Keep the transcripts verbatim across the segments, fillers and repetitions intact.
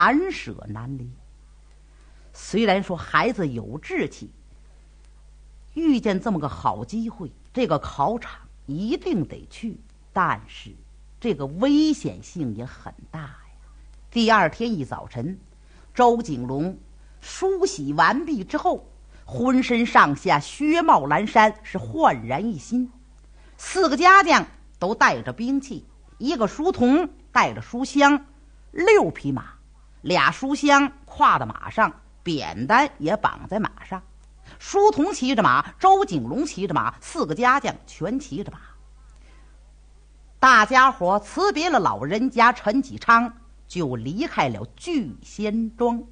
难舍难离。虽然说孩子有志气，遇见这么个好机会，这个考场一定得去，但是这个危险性也很大呀。第二天一早晨，周景龙梳洗完毕之后，浑身上下靴帽蓝衫，是焕然一新。四个家将都带着兵器，一个书童带着书箱，六匹马，俩书箱跨到马上，扁担也绑在马上。书童骑着马，周景龙骑着马，四个家将全骑着马。大家伙辞别了老人家陈启昌，就离开了聚仙庄。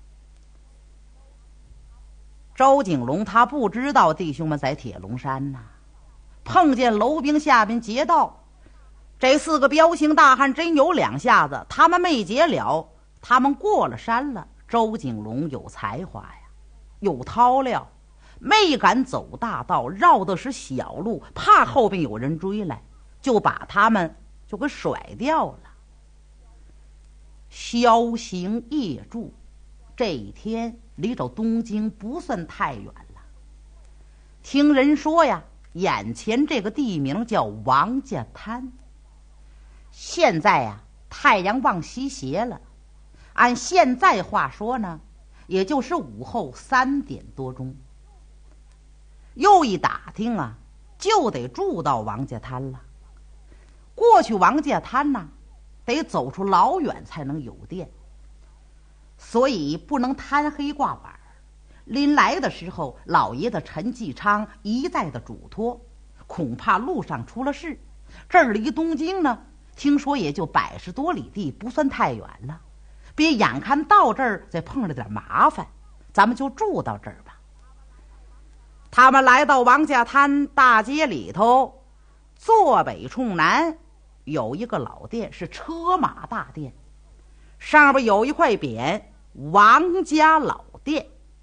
周景龙他不知道弟兄们在铁龙山呐、啊，碰见楼兵下边劫道，这四个彪形大汉真有两下子，他们没劫了，他们过了山了。周景龙有才华呀，有韬料，没敢走大道，绕的是小路，怕后边有人追来，就把他们就给甩掉了。宵行夜住，这一天离着东京不算太远了。听人说呀，眼前这个地名叫王家滩。现在呀，太阳往西斜了，按现在话说呢，也就是午后三点多钟。又一打听啊，就得住到王家滩了。过去王家滩呢，得走出老远才能有店，所以不能贪黑挂板。临来的时候，老爷子陈继昌一再的嘱托，恐怕路上出了事。这儿离东京呢，听说也就百十多里地，不算太远了。别眼看到这儿再碰着点麻烦，咱们就住到这儿吧。他们来到王家滩大街里头，坐北冲南有一个老店，是车马大店，上边有一块匾，王家老店。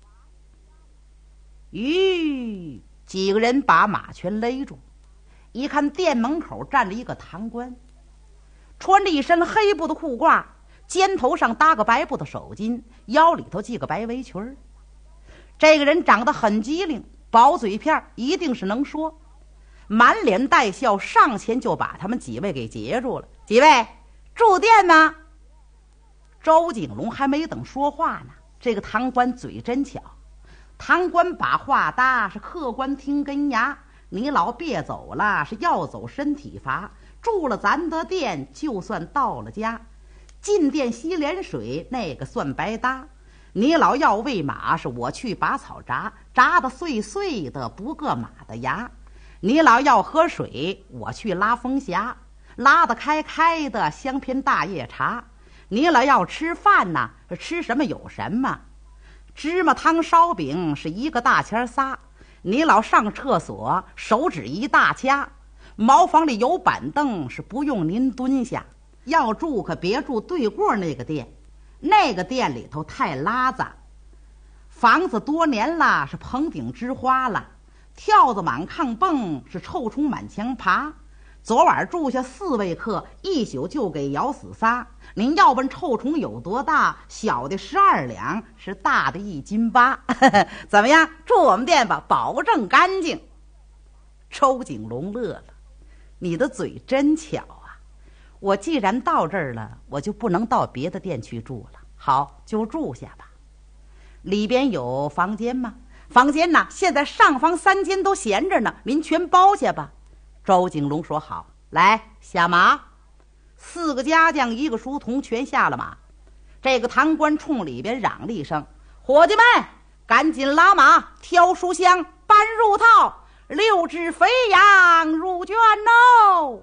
吁，几个人把马全勒住，一看店门口站着一个堂官，穿着一身黑布的裤褂，肩头上搭个白布的手巾，腰里头系个白围裙。这个人长得很机灵，薄嘴片，一定是能说，满脸带笑，上前就把他们几位给截住了。几位住店吗？周景龙还没等说话呢，这个堂官嘴真巧，堂官把话搭，是客官听根牙，你老别走了，是要走身体乏，住了咱的店，就算到了家，进店洗脸水那个算白搭。你老要喂马，是我去把草铡，铡的碎碎的不硌马的牙。你老要喝水，我去拉风匣，拉得开开的香篇大叶茶。你老要吃饭呐，吃什么有什么，芝麻汤烧饼是一个大钱仨。你老上厕所，手指一大掐。茅房里有板凳，是不用您蹲下。要住可别住对过那个店，那个店里头太拉子，房子多年了，是棚顶枝花了，跳蚤满炕蹦，是臭虫满墙爬。昨晚住下四位客，一宿就给咬死仨。您要问臭虫有多大，小的十二两，是大的一斤八。怎么样，住我们店吧，保证干净。周景龙乐了，你的嘴真巧啊，我既然到这儿了，我就不能到别的店去住了。好，就住下吧。里边有房间吗？房间呢，现在上房三间都闲着呢，您全包下吧。周景龙说好，来下马。四个家将一个书童全下了马。这个堂官冲里边嚷了一声，伙计们赶紧拉马，挑书箱，搬入套，六只肥羊入圈哦。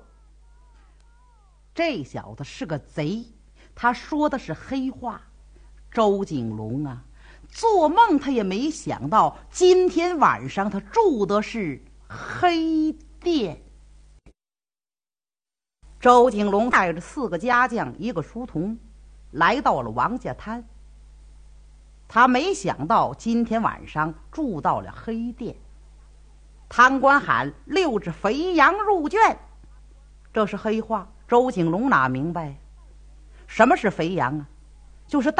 这小子是个贼，他说的是黑话。周景龙啊，做梦他也没想到今天晚上他住的是黑店。周景龙带着四个家将一个书童来到了王家滩，他没想到今天晚上住到了黑店。堂官喊六只肥羊入圈，这是黑话，周景龙哪明白什么是肥羊啊？ 就是